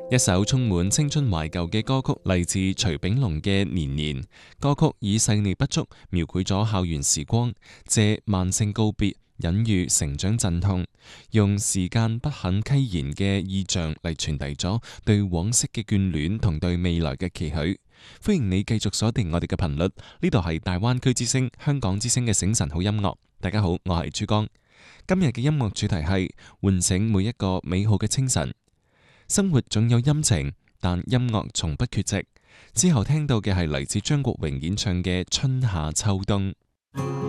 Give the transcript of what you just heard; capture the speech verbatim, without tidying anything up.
一首充滿青春懷舊嘅歌曲，嚟自徐秉龍嘅《年年》。歌曲以細膩不足描繪咗校園時光，借萬聖告別隱喻成長陣痛，用時間不肯稽言嘅意象嚟傳遞咗對往昔嘅眷戀同對未來嘅期許。歡迎你繼續鎖定我哋嘅頻率，呢度係大灣區之聲、香港之聲嘅醒晨好音樂。大家好，我係珠江。今日嘅音樂主題係喚醒每一個美好嘅清晨。生活總有陰晴，但音樂從不缺席。之後聽到嘅係嚟自張國榮演唱嘅《春夏秋冬》。